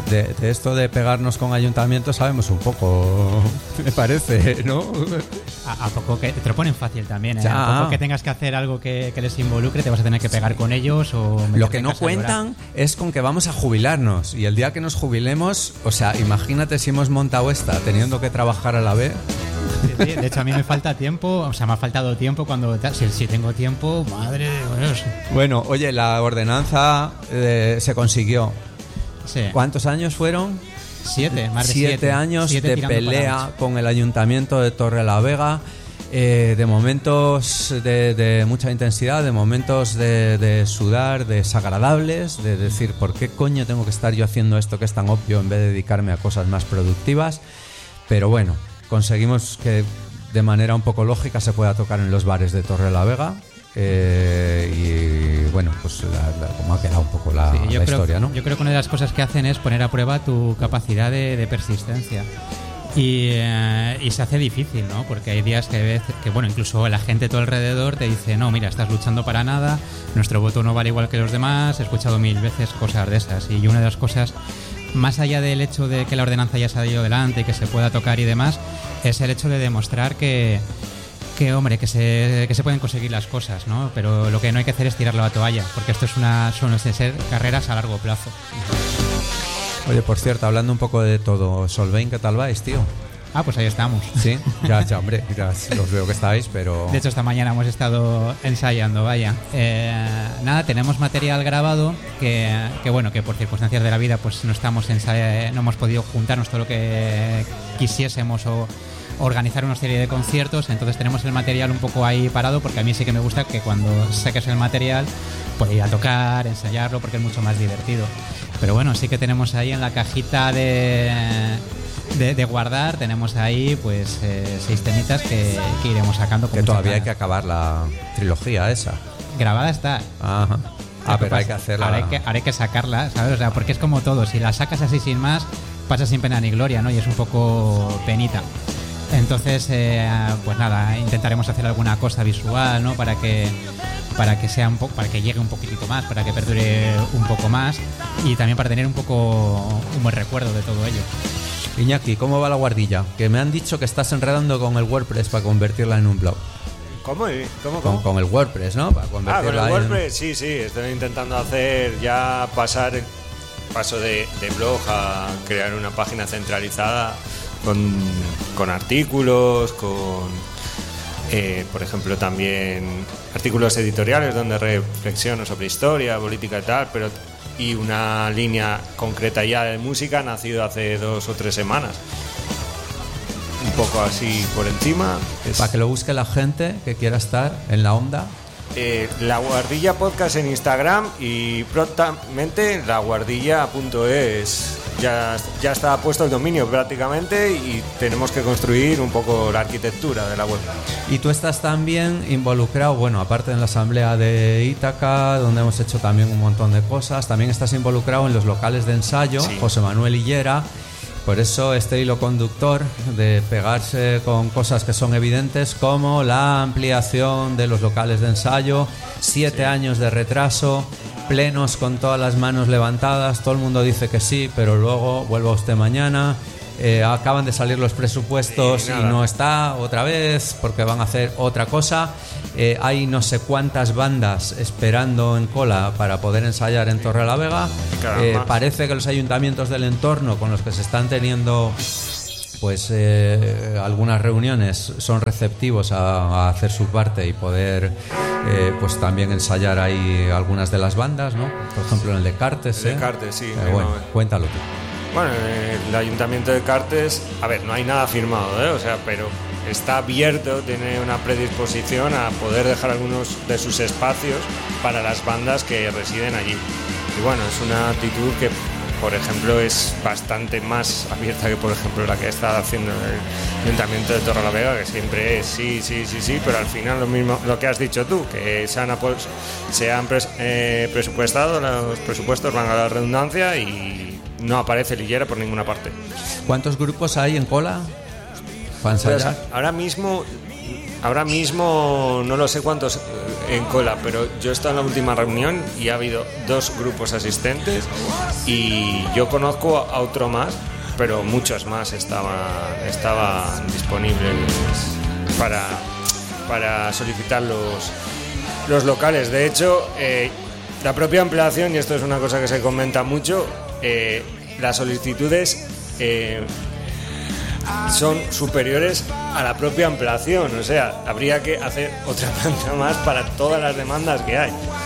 de esto de pegarnos con ayuntamientos sabemos un poco, me parece, ¿no? A poco que te lo ponen fácil también, ¿eh? Ya. A poco que tengas que hacer algo que les involucre, te vas a tener que pegar con ellos o... Lo que no cuentan es con que vamos a jubilarnos, y el día que nos jubilemos, o sea, imagínate si hemos montado esta teniendo que trabajar a la vez. Sí, de hecho a mí me falta tiempo, o sea, me ha faltado tiempo cuando... Si tengo tiempo, madre de Dios. Bueno, oye, la ordenanza se consiguió. Sí. ¿Cuántos años fueron? Más de 7 años de pelea con el ayuntamiento de Torrelavega, de momentos de mucha intensidad, de momentos de sudar, desagradables, de decir, ¿por qué coño tengo que estar yo haciendo esto que es tan obvio en vez de dedicarme a cosas más productivas? Pero bueno, conseguimos que de manera un poco lógica se pueda tocar en los bares de Torrelavega. Y bueno, pues como ha quedado un poco la historia, ¿no? Yo creo que una de las cosas que hacen es poner a prueba tu capacidad de persistencia. Y se hace difícil, ¿no? Porque hay días que bueno, incluso la gente a tu alrededor te dice, no, mira, estás luchando para nada, nuestro voto no vale igual que los demás. He escuchado 1000 veces cosas de esas. Y una de las cosas, más allá del hecho de que la ordenanza ya se ha ido adelante y que se pueda tocar y demás, es el hecho de demostrar que hombre, que se pueden conseguir las cosas, ¿no? Pero lo que no hay que hacer es tirar la toalla, porque esto suelen ser carreras a largo plazo. Oye, por cierto, hablando un poco de todo, Solveig, ¿qué tal vais, tío? Ah, pues ahí estamos. Sí, ya, hombre, ya los veo que estáis, pero... De hecho, esta mañana hemos estado ensayando, vaya. Nada, tenemos material grabado que bueno, que por circunstancias de la vida pues no hemos podido juntarnos todo lo que quisiésemos o organizar una serie de conciertos, entonces tenemos el material un poco ahí parado, porque a mí sí que me gusta que cuando saques el material pues ir a tocar, ensayarlo, porque es mucho más divertido. Pero bueno, sí que tenemos ahí en la cajita de guardar, tenemos ahí pues 6 temitas que iremos sacando. Que todavía hay que acabar la trilogía esa. Grabada está. Ajá. Pero hay que hacerla. Ahora hay que sacarla, ¿sabes? O sea, porque es como todo, si la sacas así sin más, pasa sin pena ni gloria, ¿no? Y es un poco penita. Entonces, pues nada, intentaremos hacer alguna cosa visual, ¿no? Para que sea para que llegue un poquitito más, para que perdure un poco más y también para tener un buen recuerdo de todo ello. Iñaki, ¿cómo va la guardilla? Que me han dicho que estás enredando con el WordPress para convertirla en un blog. ¿Cómo? Con el WordPress, ¿no? Para convertirla con el WordPress, sí, estoy intentando hacer ya paso de blog a crear una página centralizada con artículos, por ejemplo también artículos editoriales donde reflexiono sobre historia, política y tal, y una línea concreta ya de música nacido hace 2 o 3 semanas. Un poco así por encima. Para que lo busque la gente que quiera estar en la onda. La Guardilla Podcast en Instagram y prontamente laguardilla.es. Ya está puesto el dominio prácticamente y tenemos que construir un poco la arquitectura de la web. Y tú estás también involucrado, bueno, aparte en la asamblea de Ítaca, donde hemos hecho también un montón de cosas, también estás involucrado en los locales de ensayo, sí. José Manuel Hillera. Por eso este hilo conductor de pegarse con cosas que son evidentes, como la ampliación de los locales de ensayo, 7 años de retraso, plenos con todas las manos levantadas, todo el mundo dice que sí, pero luego vuelva usted mañana, acaban de salir los presupuestos y no está otra vez porque van a hacer otra cosa. Hay no sé cuántas bandas esperando en cola para poder ensayar en Torrelavega. Parece que los ayuntamientos del entorno con los que se están teniendo pues algunas reuniones son receptivos a hacer su parte y poder pues también ensayar ahí algunas de las bandas, ¿no? Por ejemplo en el de Cartes. El de Cartes, sí. Bueno, cuéntalo tú. Bueno, el ayuntamiento de Cartes, a ver, no hay nada firmado, o sea, pero está abierto, tiene una predisposición a poder dejar algunos de sus espacios para las bandas que residen allí. Y bueno, es una actitud que, por ejemplo, es bastante más abierta que, por ejemplo, la que está haciendo el ayuntamiento de Torrelavega, que siempre es sí, pero al final lo mismo, lo que has dicho tú, que se han presupuestado los presupuestos, van a la redundancia, y no aparece Hillera por ninguna parte. ¿Cuántos grupos hay en cola? Pues ahora mismo ahora mismo no lo sé cuántos en cola, pero yo he estado en la última reunión y ha habido 2 grupos asistentes y yo conozco a otro más, pero muchos más estaban disponibles para solicitar los locales. De hecho, la propia ampliación, y esto es una cosa que se comenta mucho, las solicitudes son superiores a la propia ampliación, o sea, habría que hacer otra planta más para todas las demandas que hay.